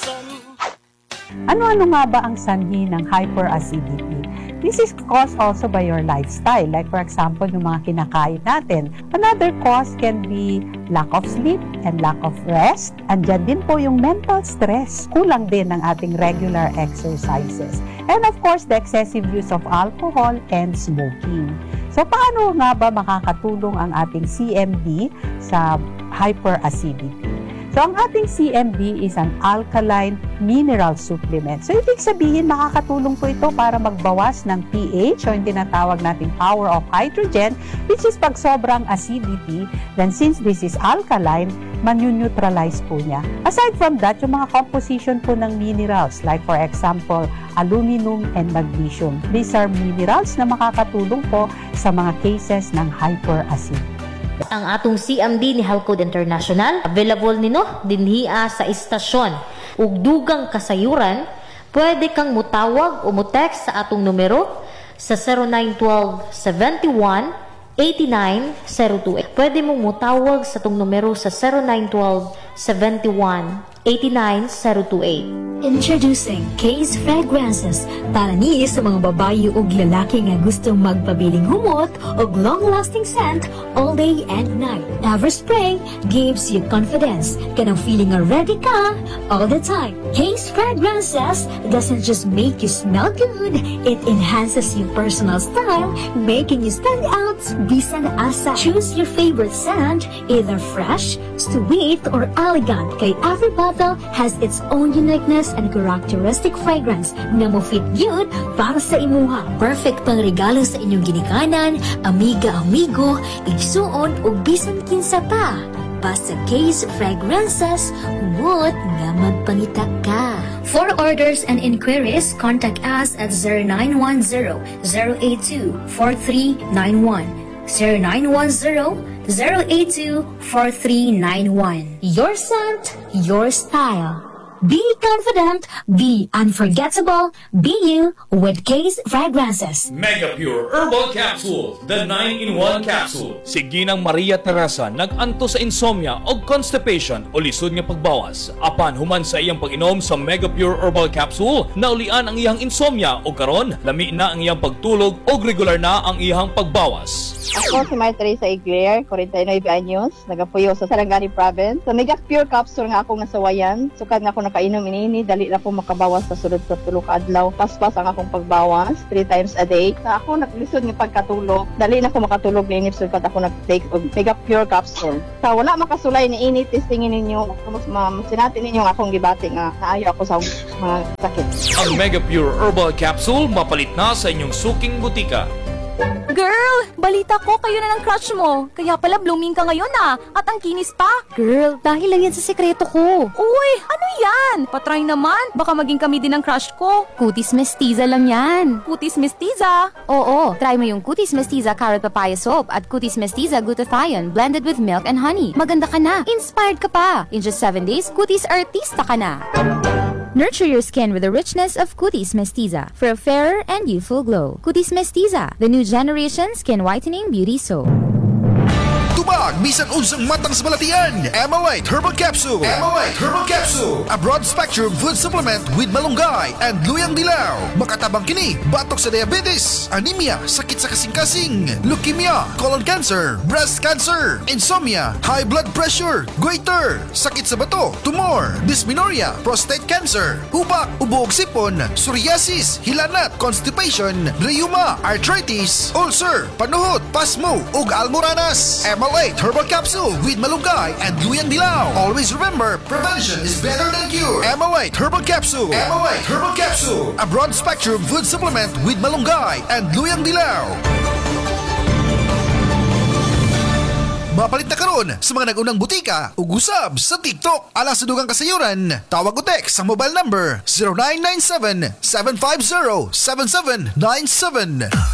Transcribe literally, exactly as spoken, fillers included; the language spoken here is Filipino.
Ano-ano nga ba ang sanhi ng hyperacidity? This is caused also by your lifestyle. Like for example, yung mga kinakain natin. Another cause can be lack of sleep and lack of rest. Andyan din po yung mental stress. Kulang din ng ating regular exercises. And of course, the excessive use of alcohol and smoking. So, paano nga ba makakatulong ang ating C M D sa hyperacidity? So, ang ating C M D is an alkaline mineral supplement. So, ibig sabihin, makakatulong po ito para magbawas ng pH o yung tinatawag nating power of hydrogen, which is pag sobrang acidity, then since this is alkaline, manu-neutralize po niya. Aside from that, yung mga composition po ng minerals, like for example, aluminum and magnesium. These are minerals na makakatulong po sa mga cases ng hyperacidity. Ang atong C M D ni Halcode International, available nino dinhiya sa istasyon ug dugang kasayuran. Pwede kang mutawag o mutext sa atong numero sa zero nine one two, seven one, eight nine zero two. Pwede mong mutawag sa atong numero sa zero nine one two, seven one, eight nine zero two eight. Introducing Case Fragrances para ni sa mga babayi ug lalaki nga gustong magpabiling humot ug long-lasting scent all day and night. Everspray gives you confidence kanang feeling nga ready ka all the time. Case Fragrances doesn't just make you smell good, it enhances your personal style, making you stand out bisan asa. Choose your favorite scent, either fresh, sweet, or elegant, kay every bottle has its own uniqueness and characteristic fragrance na mo fit yun para sa imuha. Perfect pang regalo sa inyong ginikanan, amiga-amigo, igsuon o bisan kinsa pa. Basta Case Fragrances, humot nga magpangita ka. For orders and inquiries, contact us at zero nine one zero, zero eight two, four three nine one. zero nine one zero, zero eight two, four three nine one. Your scent, your style. Be confident, be unforgettable, be you with Case Fragrances. Mega Pure Herbal Capsule, the nine in one capsule. Si Ginang Maria Teresa nag-anto sa insomnia o constipation o lisod nga pagbawas. Apan human sa iyang pag-inom sa Mega Pure Herbal Capsule, naulian ang iyang insomnia o karon lami na ang iyang pagtulog o regular na ang iyang pagbawas. Ako si Maria Teresa Igler, forty-nine anyos, nagapuyo sa Sarangani Province. Sa Mega Pure Capsule nga akong nasawayan, sukad nga ako nakainom inini, dali na ako makabawas sa sulod sa tulog adlaw. Paspas ang akong pagbawas, three times a day. Sa ako naglisod ng pagkatulog, dali na ako makatulog ni inip sulod ako nag-take og Mega Pure Capsule. Sa wala makasulay ni ini, testingin ninyo, mas masinatin ninyo nga akong gibati nga naayo ako sa mga sakit. Ang Mega Pure Herbal Capsule mapalit na sa inyong suking butika. Girl, balita ko kayo na ng crush mo. Kaya pala blooming ka ngayon ah. At ang kinis pa. Girl, dahil lang yan sa sekreto ko. Uy, ano yan? Patry naman. Baka maging kami din ang crush ko. Cutis Mestiza lang yan. Cutis Mestiza. Oo, try mo yung Cutis Mestiza Carrot Papaya Soap at Cutis Mestiza Glutathione blended with milk and honey. Maganda ka na. Inspired ka pa. In just seven days, Cutis Artista ka na. Nurture your skin with the richness of Cutis Mestiza for a fairer and youthful glow. Cutis Mestiza, the new generation skin whitening beauty soap. Tubag, bisan unsang matang sa balatian. Emma-Lite Herbal Capsule. Emma-Lite Herbal Capsule. A broad-spectrum food supplement with malunggay and luyang dilaw. Makatabang kini, batok sa diabetes, anemia, sakit sa kasing-kasing, leukemia, colon cancer, breast cancer, insomnia, high blood pressure, goiter, sakit sa bato, tumor, dysmenorrhea, prostate cancer, hubak, ubo ug sipon, psoriasis, hilanat, constipation, rheuma, arthritis, ulcer, panuhot, pasmo ug almoranas. Emma-Lite Herbal Capsule with malunggay and luyang dilaw. Always remember, prevention is better than cure. Emma-Lite Herbal Capsule. Emma-Lite Herbal Capsule. A broad-spectrum food supplement with malunggay and luyang dilaw. Mapalit na karon sa mga nag-unang butika ug usab sa TikTok. Alang sa dugang kasayuran, tawag o text sa mobile number zero nine nine seven, seven five zero, seven seven nine seven.